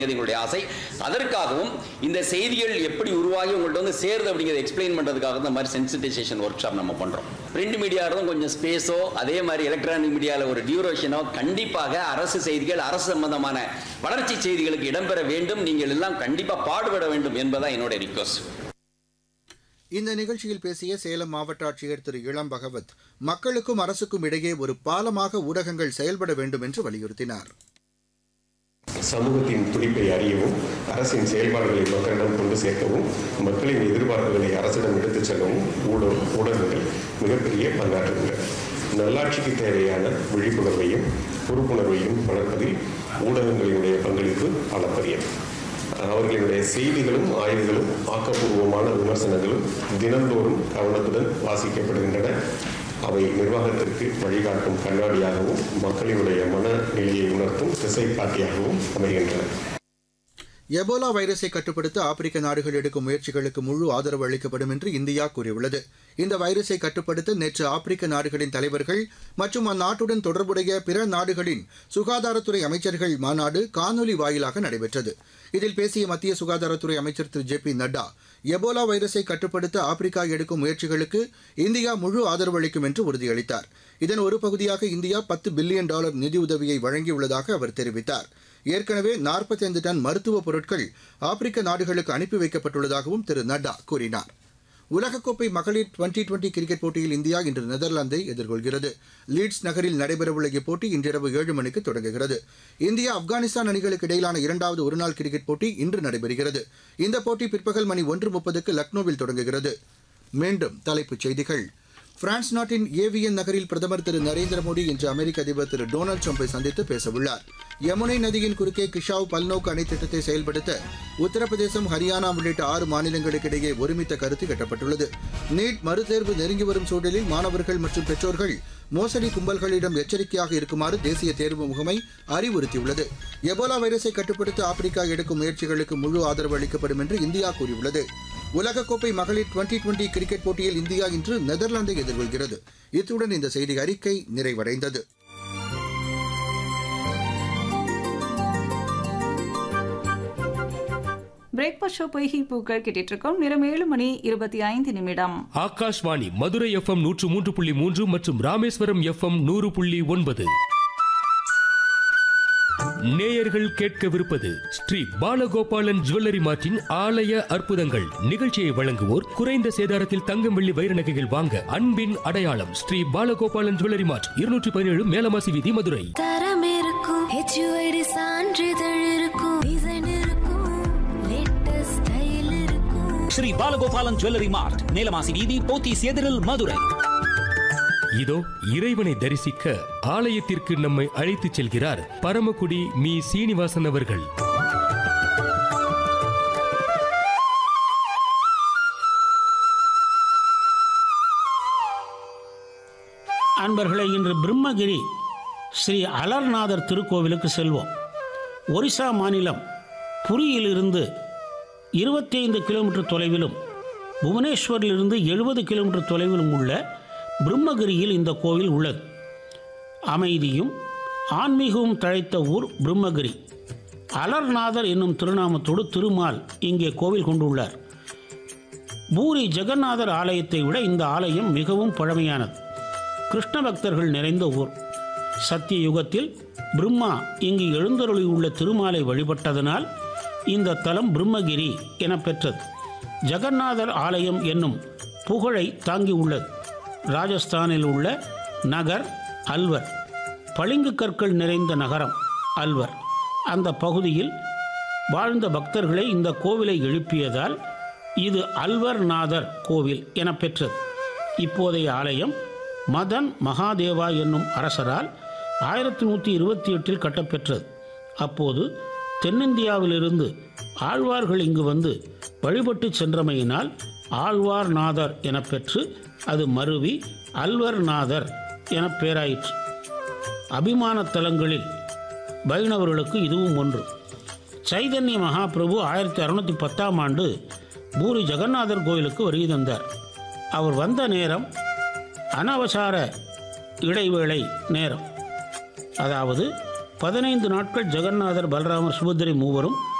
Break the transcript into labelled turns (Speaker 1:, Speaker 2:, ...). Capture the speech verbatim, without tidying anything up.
Speaker 1: எங்களுடைய ஆசை. அதற்காகவும் இந்த செய்திகள் எப்படி உருவாகி உங்கள்கிட்ட வந்து சேருது அப்படிங்கிறத எக்ஸ்பிளைன் பண்ணுறதுக்காக இந்த மாதிரி சென்சிட்டைசேஷன் ஒர்க் ஷாப் நம்ம பண்ணுறோம். பிரிண்ட் மீடியாவிலும் கொஞ்சம் ஸ்பேஸோ அதே மாதிரி எலக்ட்ரானிக் மீடியாவில் ஒரு டியூரேஷனோ கண்டிப்பாக அரசு செய்திகள் அரசு சம்பந்தமான வளர்ச்சி செய்திகளுக்கு இடம்பெற வேண்டும். நீங்கள் எல்லாம் கண்டிப்பாக பாடுபட வேண்டும் என்பதான் என்னோட ரிக்வஸ்ட்.
Speaker 2: இந்த நிகழ்ச்சியில் பேசிய சேலம் மாவட்ட ஆட்சியர் திரு இளம் பகவத் மக்களுக்கும் அரசுக்கும் இடையே ஒரு பாலமாக ஊடகங்கள் செயல்பட வேண்டும் என்று வலியுறுத்தினார்.
Speaker 3: சமூகத்தின் துடிப்பை அறியவும், அரசின் செயல்பாடுகளை மக்களிடம் கொண்டு சேர்க்கவும், மக்களின் எதிர்பார்ப்புகளை அரசிடம் எடுத்துச் செல்லவும் ஊடகங்கள் மிகப்பெரிய பங்காற்றுகின்றன. நல்லாட்சிக்கு தேவையான விழிப்புணர்வையும் பொறுப்புணர்வையும் வளர்ப்பதில் ஊடகங்களினுடைய பங்களிப்பு அளப்பரியது. அவர்களுடைய செய்திகளும் ஆய்வுகளும் ஆக்கப்பூர்வமான விமர்சனங்களும் தினந்தோறும் கவனத்துடன் வாசிக்கப்படுகின்றன. அவை நிர்வாகத்திற்கு வழிகாட்டும் கண்ணாடியாகவும் மக்களினுடைய மனநிலையை உணர்த்தும் திசை காட்டியாகவும் அமைகின்றன.
Speaker 2: எபோலா வைரஸை கட்டுப்படுத்த ஆப்பிரிக்க நாடுகள் எடுக்கும் முயற்சிகளுக்கு முழு ஆதரவு அளிக்கப்படும் என்று இந்தியா கூறியுள்ளது. இந்த வைரஸை கட்டுப்படுத்த நேற்று ஆப்பிரிக்க நாடுகளின் தலைவர்கள் மற்றும் அந்நாட்டுடன் தொடர்புடைய பிற நாடுகளின் சுகாதாரத்துறை அமைச்சர்கள் மாநாடு காணொலி வாயிலாக நடைபெற்றது. இதில் பேசிய மத்திய சுகாதாரத்துறை அமைச்சர் திரு ஜே பி நட்டா, எபோலா வைரஸை கட்டுப்படுத்த ஆப்பிரிக்கா எடுக்கும் முயற்சிகளுக்கு இந்தியா முழு ஆதரவு அளிக்கும் என்று உறுதியளித்தார். இதன் ஒரு பகுதியாக இந்தியா பத்து பில்லியன் டாலர் நிதியுதவியை வழங்கியுள்ளதாக அவர் தெரிவித்தார். ஏற்கனவே நாற்பத்தி ஐந்து டன் மருத்துவப் பொருட்கள் ஆப்பிரிக்க நாடுகளுக்கு அனுப்பி வைக்கப்பட்டுள்ளதாகவும் திரு நட்டா கூறினார். உலகக்கோப்பை மகளிர் டுவெண்டி டுவெண்டி கிரிக்கெட் போட்டியில் இந்தியா இன்று நெதர்லாந்தை எதிர்கொள்கிறது. லீட்ஸ் நகரில் நடைபெறவுள்ள இப்போட்டி இன்றிரவு ஏழு மணிக்கு தொடங்குகிறது. இந்தியா ஆப்கானிஸ்தான் அணிகளுக்கு இடையிலான இரண்டாவது ஒருநாள் கிரிக்கெட் போட்டி இன்று நடைபெறுகிறது. இந்த போட்டி பிற்பகல் மணி ஒன்று முப்பதுக்கு லக்னோவில் தொடங்குகிறது. மீண்டும் தலைப்புச் செய்திகள். பிரான்ஸ் நாட்டின் ஏவியன் நகரில் பிரதமர் திரு நரேந்திர மோடி இன்று அமெரிக்க அதிபர் திரு டொனால்டு ட்ரம்பை சந்தித்து பேசவுள்ளார். யமுனை நதியின் குறுக்கே கிஷாவ் பல்நோக்கு அணை திட்டத்தை செயல்படுத்த உத்தரப்பிரதேசம், ஹரியானா உள்ளிட்ட ஆறு மாநிலங்களுக்கு இடையே ஒருமித்த கருத்து எட்டப்பட்டுள்ளது. நீட் மறுதேர்வு நெருங்கி வரும் சூழலில் மாணவர்கள் மற்றும் பெற்றோர்கள் மோசடி கும்பல்களிடம் எச்சரிக்கையாக இருக்குமாறு தேசிய தேர்வு முகமை அறிவுறுத்தியுள்ளது. எபோலா வைரஸை கட்டுப்படுத்த ஆப்பிரிக்கா எடுக்கும் முயற்சிகளுக்கு முழு ஆதரவு அளிக்கப்படும் என்று இந்தியா கூறியுள்ளது. உலகக்கோப்பை மகளிர் டுவெண்டி டுவெண்டி கிரிக்கெட் போட்டியில் இந்தியா இன்று நெதர்லாந்தை எதிர்கொள்கிறது. இத்துடன் இந்த செய்தி அறிக்கை நிறைவடைந்தது.
Speaker 4: பிரேக்பாஸ்ட் ஷோ பொய்கை பூக்கள் கேட்டுட்டு இருக்கோம். நேரம் ஏழு மணி இருபத்தி ஐந்து நிமிடம்.
Speaker 5: ஆகாஷ்வாணி மதுரை எஃப் எம் நூற்று மூன்று புள்ளி மூன்று மற்றும் ராமேஸ்வரம் எஃப் எம் நூறு புள்ளி ஒன்பது. நேயர்கள் கேட்கவிருப்பது ஸ்ரீ பாலகோபாலன் ஜுவல்லரி மார்ட்டின் ஆலய அற்புதங்கள். நிகழ்ச்சியை வழங்குவோர் குறைந்த சேதாரத்தில் தங்கம் வெள்ளி வைர நகைகள் வாங்க அன்பின் அடையாளம் ஸ்ரீ பாலகோபாலன் ஜுவல்லரி மார்ட், இருநூற்றி பதினேழு மேலமாசி வீதி, மதுரை.
Speaker 6: தரம் இருக்கும், ஹெச்யூஐடி சான்றிதழ் இருக்கும், டிசைன் இருக்கும், லேட்டஸ்ட் ஸ்டைல் இருக்கும்.
Speaker 7: ஸ்ரீ பாலகோபாலன் ஜுவல்லரி மார்ட், மேலமாசி வீதி, போத்தீஸ் எதிரில், மதுரை.
Speaker 5: இதோ இறைவனை தரிசிக்க ஆலயத்திற்கு நம்மை அழைத்துச் செல்கிறார் பரமக்குடி மீ சீனிவாசன் அவர்கள்.
Speaker 8: அன்பர்களே, இன்று பிரம்மகிரி ஸ்ரீ அலர்நாதர் திருக்கோவிலுக்கு செல்வோம். ஒரிசா மாநிலம் புரியிலிருந்து இருபத்தி ஐந்து கிலோமீட்டர் தொலைவிலும் புவனேஸ்வரிலிருந்து எழுபது கிலோமீட்டர் தொலைவிலும் உள்ள பிரம்மகிரியில் இந்த கோவில் உள்ளது. அமைதியும் ஆன்மீகமும் தழைத்த ஊர் பிரம்மகிரி. அலர்நாதர் என்னும் திருநாமத்தோடு திருமால் இங்கே கோவில் கொண்டுள்ளார். பூரி ஜெகநாதர் ஆலயத்தை விட இந்த ஆலயம் மிகவும் பழமையானது. கிருஷ்ண பக்தர்கள் நிறைந்த ஊர். சத்திய யுகத்தில் பிரம்மா இங்கு எழுந்தருளி உள்ள திருமாலை வழிபட்டதனால் இந்த தலம் பிரம்மகிரி என பெற்றது. ஜெகநாதர் ஆலயம் என்னும் புகழை தாங்கி உள்ளது. ராஜஸ்தானில் உள்ள நகர் அல்வர், பளிங்கு கற்கள் நிறைந்த நகரம் அல்வர். அந்த பகுதியில் வாழ்ந்த பக்தர்களே இந்த கோவிலை எழுப்பியதால் இது அல்வர்நாதர் கோவில் என பெற்றது. இப்போதைய ஆலயம் மதன் மகாதேவா என்னும் அரசரால் ஆயிரத்தி நூற்றி இருபத்தி எட்டில் கட்டப்பெற்றது. அப்போது தென்னிந்தியாவிலிருந்து ஆழ்வார்கள் இங்கு வந்து வழிபட்டு சென்றமையினால் ஆழ்வார்நாதர் என பெற்று அது மருவி அல்வர்நாதர் என பெயராயிற்று. அபிமான தலங்களில் வைணவர்களுக்கு இதுவும் ஒன்று. சைதன்ய மகாபிரபு ஆயிரத்தி அறுநூற்றி பத்தாம் ஆண்டு பூரி ஜெகநாதர் கோயிலுக்கு வருகை தந்தார். அவர் வந்த நேரம் அனவசார இடைவேளை நேரம், அதாவது பதினைந்து நாட்கள் ஜெகநாதர் பலராமர் சுபத்திரை மூவரும்